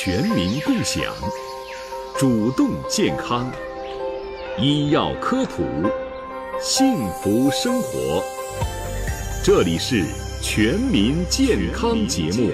全民共享，主动健康，医药科普，幸福生活。这里是全民健康节目。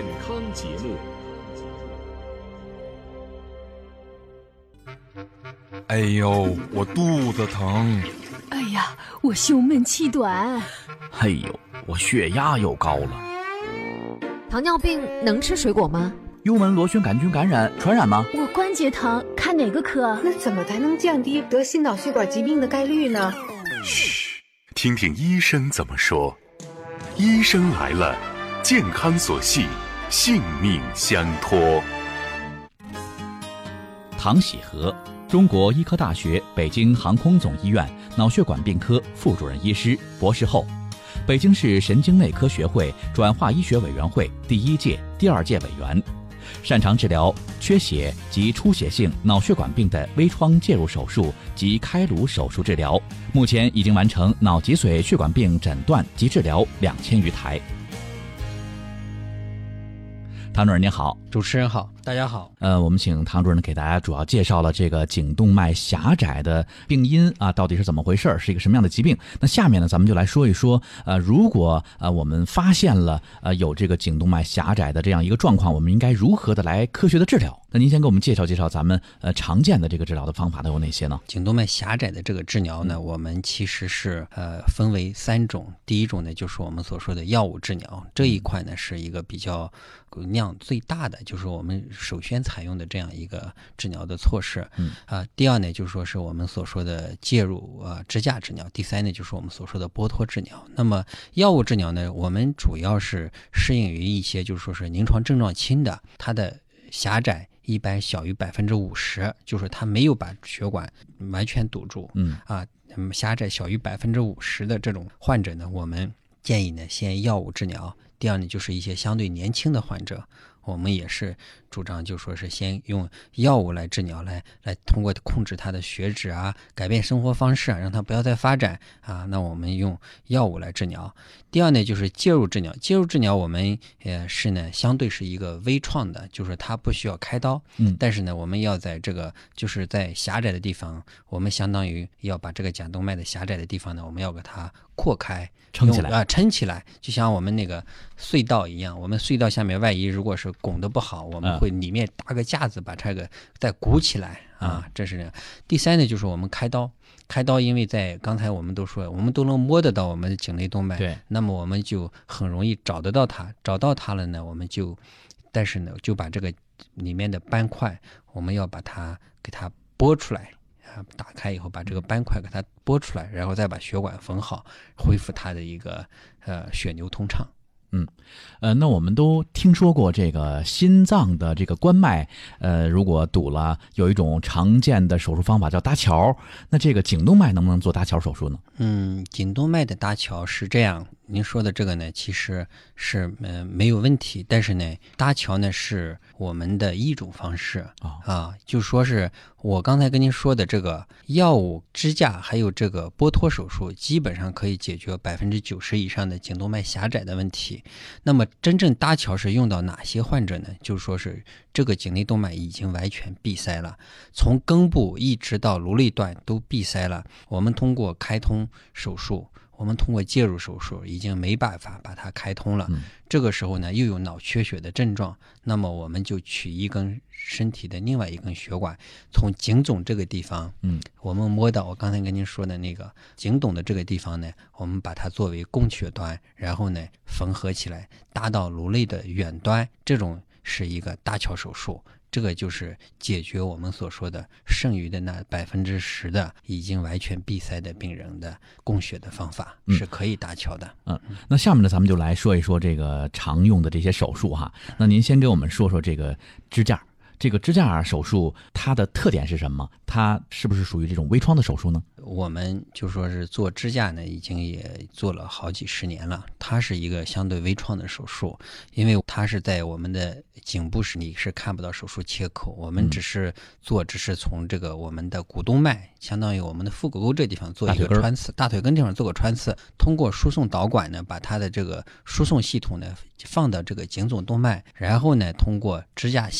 哎呦，我肚子疼。 哎呀，我胸闷气短。 哎呦，我血压又高了。 糖尿病能吃水果吗？ 幽门螺旋杆菌感染传染吗？ 我关节疼，看哪个科？ 那怎么才能降低得心脑血管疾病的概率呢？ 嘘，听听医生怎么说。医生来了，健康所系，性命相托。 唐喜和，中国医科大学北京航空总医院脑血管病科副主任医师、博士后，北京市神经内科学会转化医学委员会第1届、第2届委员，擅长治疗缺血及出血性脑血管病的微创介入手术及开颅手术治疗，目前已经完成脑脊髓血管病诊断及治疗2000余台。唐主任您好。 主持人好，大家好。 我们请唐主任给大家主要介绍了这个颈动脉狭窄的病因啊，到底是怎么回事，是一个什么样的疾病。那下面呢，咱们就来说一说，如果我们发现了有这个颈动脉狭窄的这样一个状况，我们应该如何的来科学的治疗？那您先给我们介绍介绍咱们常见的这个治疗的方法都有哪些呢？ 颈动脉狭窄的这个治疗呢，我们其实是分为3种。第一种呢，就是我们所说的药物治疗，这一块呢是一个比较量最大的，就是我们首先采用的这样一个治疗的措施。第二呢，就是说是我们所说的介入支架治疗。第三呢，就是我们所说的剥脱治疗。那么药物治疗呢，我们主要是适应于一些就是说是临床症状轻的，它的狭窄一般小于50%，就是它没有把血管完全堵住。狭窄小于50%的这种患者呢，我们建议呢先药物治疗。第二呢，就是一些相对年轻的患者，我们也是主张就说是先用药物来治疗，来通过控制他的血脂啊，改变生活方式啊，让他不要再发展啊，那我们用药物来治疗。第二呢，就是介入治疗。介入治疗我们是呢相对是一个微创的，就是它不需要开刀，但是呢我们要在这个就是在狭窄的地方，我们相当于要把这个颈动脉的狭窄的地方呢，我们要给它扩开， 撑起来撑起来，就像我们那个隧道一样，我们隧道下面万一如果是拱得不好，我们会里面搭个架子把这个再鼓起来啊，这是这样。第三呢，就是我们开刀，因为在刚才我们都说，我们都能摸得到我们的颈内动脉， 对， 那么我们就很容易找得到它，找到它了呢，我们就，但是呢，就把这个里面的斑块，我们要把它给它拨出来。打开以后，把这个斑块给它拨出来，然后再把血管缝好，恢复它的一个血流通畅。 那我们都听说过这个心脏的这个冠脉，如果堵了，有一种常见的手术方法叫搭桥。那这个颈动脉能不能做搭桥手术呢？ 颈动脉的搭桥是这样，您说的这个呢，其实是没有问题，但是呢，搭桥呢是我们的一种方式就说是我刚才跟您说的这个药物支架还有这个剥脱手术，基本上可以解决90%以上的颈动脉狭窄的问题。那么真正搭桥是用到哪些患者呢？就是说是这个颈内动脉已经完全闭塞了，从根部一直到颅内段都闭塞了，我们通过开通手术，我们通过介入手术已经没办法把它开通了。这个时候呢，又有脑缺血的症状，那么我们就取一根身体的另外一根血管，从颈总这个地方，我们摸到我刚才跟您说的那个颈董的这个地方呢，我们把它作为供血端，然后呢缝合起来，搭到颅内的远端，这种是一个搭桥手术。这个就是解决我们所说的剩余的那10%的已经完全闭塞的病人的供血的方法，是可以搭桥的。 那下面呢，咱们就来说一说这个常用的这些手术哈。那您先给我们说说这个支架。这个支架手术它的特点是什么？它是不是属于这种微创的手术呢？ 我们就说是做支架呢，已经也做了好几十年了。它是一个相对微创的手术，因为它是在我们的颈部时你是看不到手术切口，我们只是从这个我们的股动脉，相当于我们的腹股沟这地方做一个穿刺，大腿根地方做个穿刺，通过输送导管呢，把它的这个输送系统呢放到这个颈总动脉，然后呢通过支架